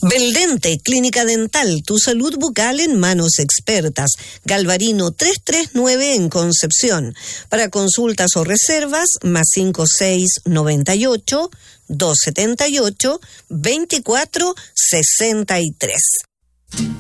Beldente, Clínica Dental, tu salud bucal en manos expertas. Galvarino 339 en Concepción. Para consultas o reservas, más 5698 278 2463.